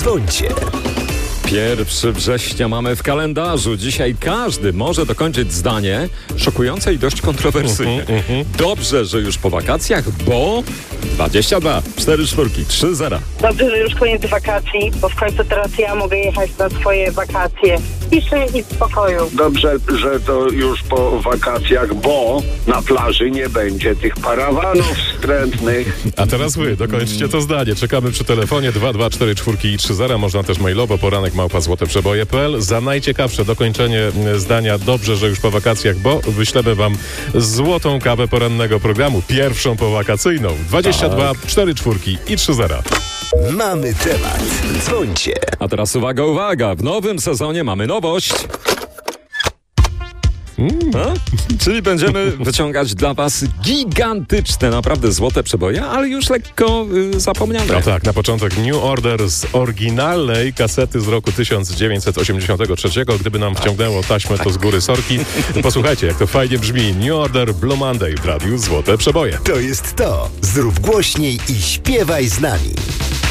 Dzwońcie. 1 września mamy w kalendarzu. Dzisiaj każdy może dokończyć zdanie szokujące i dość kontrowersyjne. Dobrze, że już po wakacjach, bo 22, 4 czwórki, 3 zera. Dobrze, że już koniec wakacji, bo w końcu teraz ja mogę jechać na swoje wakacje. Ciszy i spokoju. Dobrze, że to już po wakacjach, bo na plaży nie będzie tych parawanów wstrętnych. A teraz wy, dokończcie to zdanie. Czekamy przy telefonie 224 czwórki i 3 zera. Można też mailowo poranek@złoteprzeboje.pl. Za najciekawsze dokończenie zdania dobrze, że już po wakacjach, bo wyślemy wam złotą kawę porannego programu. Pierwszą powakacyjną. 22, 4 czwórki i 3 zera. Mamy temat. Dzwońcie. A teraz uwaga, uwaga. W nowym sezonie mamy nowość. Czyli będziemy wyciągać dla was gigantyczne, naprawdę złote przeboje, ale już lekko zapomniane. No tak, na początek New Order z oryginalnej kasety z roku 1983. Gdyby nam wciągnęło taśmę, to z góry sorki. Posłuchajcie, jak to fajnie brzmi. New Order Blue Monday w radiu Złote Przeboje. To jest to. Zrób głośniej i śpiewaj z nami.